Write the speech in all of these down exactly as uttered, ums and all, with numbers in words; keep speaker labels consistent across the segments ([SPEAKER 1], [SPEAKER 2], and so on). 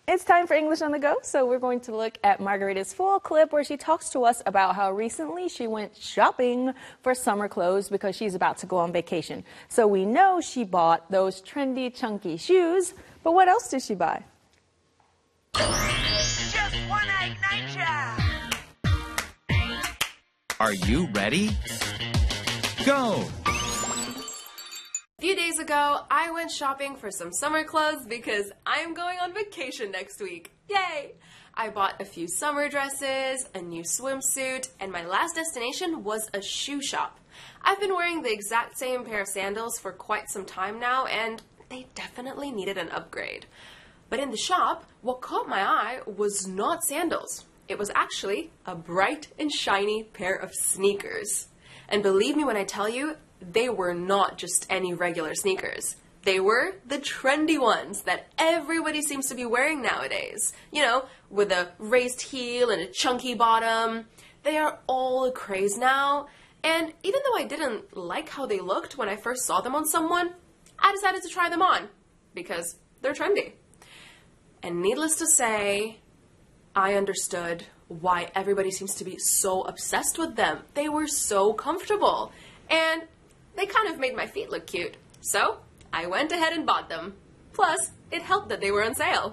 [SPEAKER 1] It's time for English on the Go, so we're going to look at Margarita's full clip where she talks to us about how recently she went shopping for summer clothes because she's about to go on vacation. So we know she bought those trendy, chunky shoes, but what else did she buy?
[SPEAKER 2] Just one egg nature!
[SPEAKER 3] Are you ready? Go!
[SPEAKER 4] A few days ago, I went shopping for some summer clothes because I'm going on vacation next week. Yay! I bought a few summer dresses, a new swimsuit, and my last destination was a shoe shop. I've been wearing the exact same pair of sandals for quite some time now, and they definitely needed an upgrade. But in the shop, what caught my eye was not sandals. It was actually a bright and shiny pair of sneakers. And believe me when I tell you, they were not just any regular sneakers. They were the trendy ones that everybody seems to be wearing nowadays. You know, with a raised heel and a chunky bottom. They are all a craze now. And even though I didn't like how they looked when I first saw them on someone, I decided to try them on because they're trendy. And needless to say, I understood why everybody seems to be so obsessed with them. They were so comfortable. And they kind of made my feet look cute. So, I went ahead and bought them. Plus, it helped that they were on sale.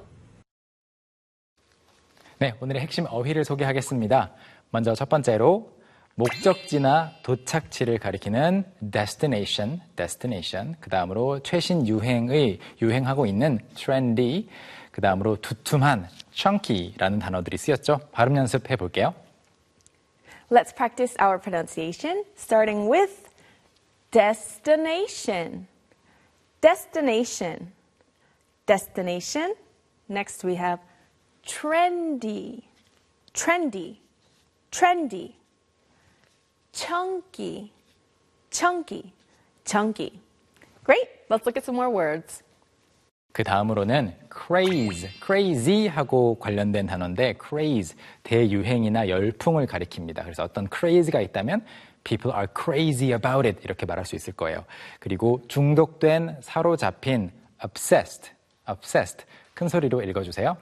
[SPEAKER 5] 네, 오늘의 핵심 어휘를 소개하겠습니다. 먼저 첫 번째로 목적지나 도착지를 가리키는 destination, destination. 그 다음으로 최신 유행의, 유행하고 있는 trendy. 그 다음으로 두툼한, chunky라는 단어들이 쓰였죠. 발음 연습해 볼게요.
[SPEAKER 1] Let's practice our pronunciation, starting with destination. Destination. Destination. Next we have trendy. Trendy. Trendy. Chunky. Chunky. Chunky. Great. Let's look at some more words.
[SPEAKER 5] 그 다음으로는 craze, crazy 하고 관련된 단어인데 craze, 대유행이나 열풍을 가리킵니다. 그래서 어떤 craze가 있다면 people are crazy about it 이렇게 말할 수 있을 거예요. 그리고 중독된, 사로잡힌, obsessed, obsessed 큰 소리로 읽어주세요.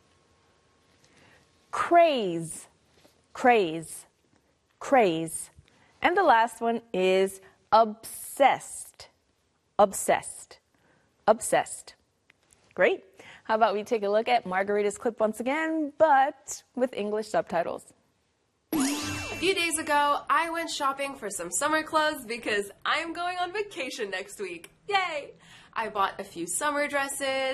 [SPEAKER 1] Craze, craze, craze. And the last one is obsessed, obsessed, obsessed. Great. How about we take a look at Margarita's clip once again, but with English subtitles.
[SPEAKER 4] A few days ago, I went shopping for some summer clothes because I'm going on vacation next week. Yay! I bought a few summer dresses,